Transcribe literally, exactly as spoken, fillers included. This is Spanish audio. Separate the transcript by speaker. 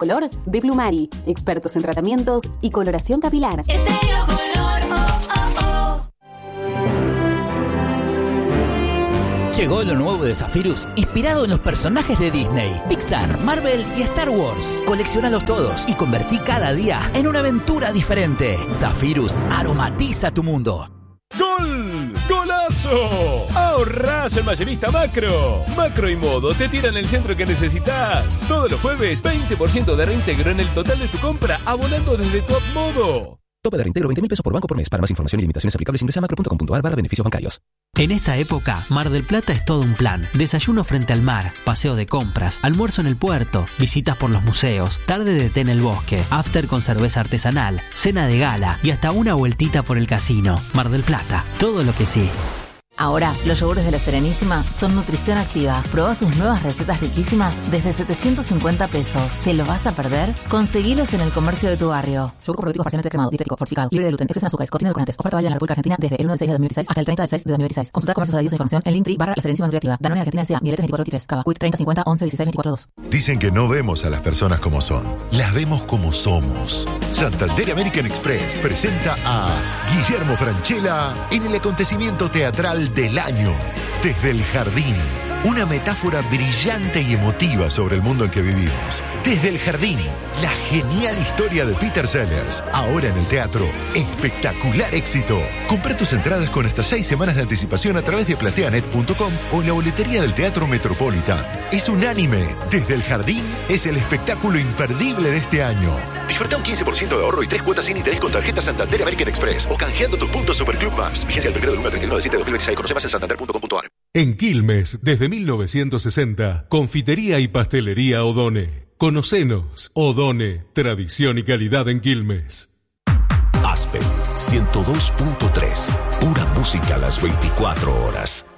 Speaker 1: Color de Plumari, expertos en tratamientos y coloración capilar.
Speaker 2: Estéreo Color, oh, oh, oh.
Speaker 3: Llegó lo nuevo de Zephyrus, inspirado en los personajes de Disney, Pixar, Marvel y Star Wars. Colecciónalos todos y convertí cada día en una aventura diferente. Zephyrus aromatiza tu mundo.
Speaker 4: ¡Gol! ¡Golazo! ¡Ahorrás en Mayorista Macro! Macro y Modo te tiran el centro que necesitas. Todos los jueves, veinte por ciento de reintegro en el total de tu compra, abonando desde Top Modo.
Speaker 5: Tope de reintegro veinte mil pesos por banco por mes. Para más información y limitaciones aplicables ingresa a macro punto com punto a r barra beneficios bancarios.
Speaker 6: En esta época, Mar del Plata es todo un plan. Desayuno frente al mar, paseo de compras, almuerzo en el puerto, visitas por los museos, tarde de té en el bosque, after con cerveza artesanal, cena de gala y hasta una vueltita por el casino. Mar del Plata, todo lo que sí.
Speaker 7: Ahora, los yogures de La Serenísima son nutrición activa. Probá sus nuevas recetas riquísimas desde setecientos cincuenta pesos. ¿Te lo vas a perder? Conseguilos en el comercio de tu barrio. Yogur probiotico parcialmente cremado, dietético, fortificado, libre de gluten, exceso en azúcares, contiene edulcorantes. Oferta válida en la República Argentina desde el uno del seis de dos mil dieciséis hasta el treinta del seis de dos mil dieciséis. Consulta comercios adheridos e información en Linktree barra La Serenísima Nutriactiva. Danone Argentina S A, Mieletes veinticuatro veintitrés, Cava, Quick treinta cincuenta once dieciséis veinticuatro dos.
Speaker 8: Dicen que no vemos a las personas como son, las vemos como somos. Santander American Express presenta a Guillermo Francella en el acontecimiento teatral del año, Desde el Jardín. Una metáfora brillante y emotiva sobre el mundo en que vivimos. Desde el Jardín, la genial historia de Peter Sellers. Ahora en el teatro, espectacular éxito. Comprá tus entradas con hasta seis semanas de anticipación a través de plateanet punto com o en la boletería del Teatro Metropolitan. Es unánime. Desde el Jardín es el espectáculo imperdible de este año. Disfruta un quince por ciento de ahorro y tres cuotas sin interés con tarjeta Santander American Express o canjeando tus puntos Superclub Más. Vigencia el primero del uno al treinta y uno de septiembre de dos mil veintiséis. Conoce más en santander punto com punto a r.
Speaker 9: En Quilmes, desde mil novecientos sesenta, confitería y pastelería Odone. Conocenos. Odone, tradición y calidad en Quilmes.
Speaker 10: Aspen ciento dos punto tres, pura música a las veinticuatro horas.